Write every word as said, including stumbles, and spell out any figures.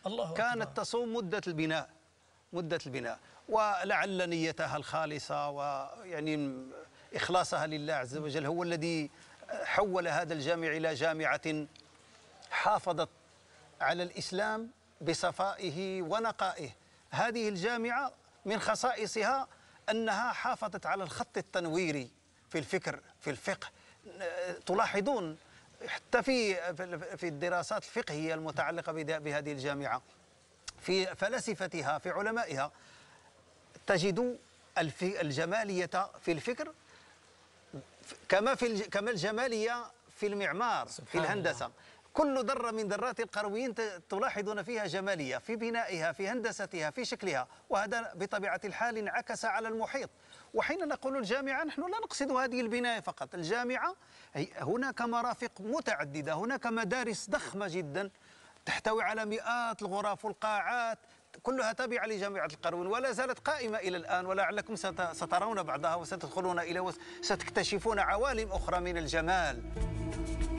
الله كانت أكبر. تصوم مدة البناء مدة البناء ولعل نيتها الخالصة ويعني إخلاصها لله عز وجل هو الذي حول هذا الجامع إلى جامعة حافظت على الإسلام بصفائه ونقائه. هذه الجامعة من خصائصها أنها حافظت على الخط التنويري في الفكر في الفقه. تلاحظون حتى في في الدراسات الفقهية المتعلقة بهذه الجامعة في فلاسفتها في علمائها تجد الجمالية في الفكر كما في كما الجمالية في المعمار في الهندسة. كل ذرة من ذرات القرويين تلاحظون فيها جمالية في بنائها في هندستها في شكلها، وهذا بطبيعة الحال انعكس على المحيط. وحين نقول الجامعة نحن لا نقصد هذه البناية فقط. الجامعة هناك مرافق متعددة، هناك مدارس ضخمة جدا تحتوي على مئات الغرف والقاعات كلها تابعة لجامعة القرويين ولا زالت قائمة إلى الآن، ولعلكم سترون بعضها وستدخلون إلى وستكتشفون عوالم أخرى من الجمال.